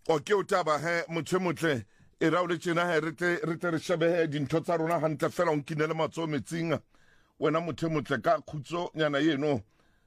o ke o taba he motho motle e ra o le tsena he re tle re shebe he dintho tsa rona hantle fela o nkinele matso metsinga wena motho motle ka khutso nyana yeno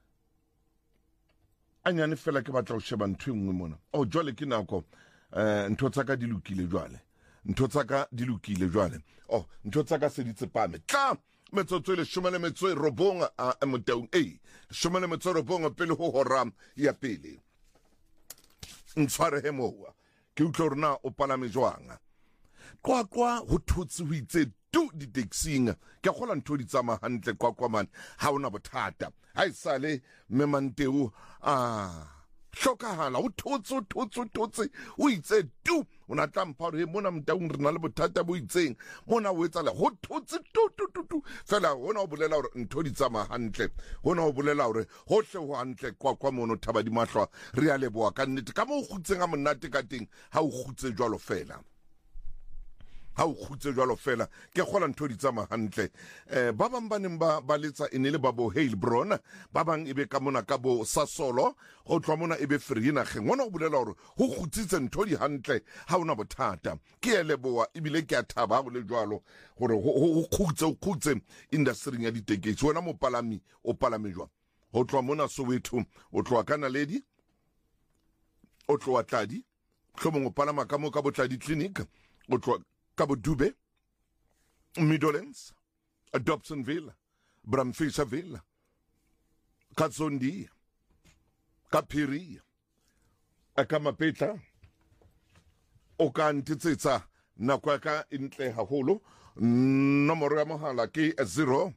anyane fela ke batla o sheba ntho engwe mona o jwale ke nako ntho tsa ka di lokile jwale ntho tsa ka di lokile jwale ntho tsa ka se di tsepame tla metsotso le shumele metso robonga a moteung shumele metso robonga pele ho hora ya pele ntshware he mowa ke utlwa rona o palame jwanga kwa ho thotse ho itse tu di taxing ke gola ntho di tsama hantle kwa man ha ona bothata ha isale memanteu hlokahala o thotse o itse tu ona tlampa re mona mtaung re na le bothata bo itseng mona o etsala ho thotse tu fela hona o bolela hore ntho di tsama hantle hona o bolela hore hohle ho hantle kwa mono thaba di mahlwa re a leboa ka nnete ka mo khutseng a monate ka teng ha o khutse jwalo fela ha o khutse jwalo fela ke gola ntho di tsama hantle ba bang ba neng ba letsa enele ba bo Heilbron ba bang ebe ka mona ka bo Sasolo go tlwa mona ebe Free-na ge ngwana o bolela hore ho khutsitse ntho di hantle ha ona bothata ke eleboa ebile ke a thaba go le jwalo gore ho khutse industry ya ditekesi wena mopalami o palame jwa go tlwa mona Soweto o tlwa kana lady o tlwa Tladi tlhomong o palama ka mo ka bo Tladi clinic o tlwa Cabo Dube, Midlands, Dobsonville, Bramfisherville, Katsondi, Kapiri, Akamapeta, Okantitsa, Nakwaka intle haholo, nomoro ya mohala ke 0.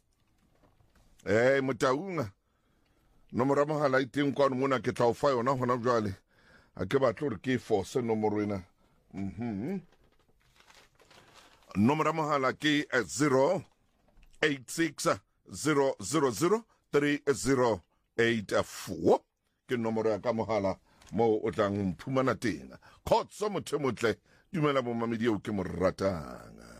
Motaunga, nomoro ya mohala iteng kwa mona ke tla o fa yona hona jwale. A ke batlo re ke force nomoro ena. Nomoro ya mohala ke 086 000 3084 ke nomoro ya ka mohala mo o tlang mphumana teng khotso motho motle dumela bo mamedi o ke mo ratang.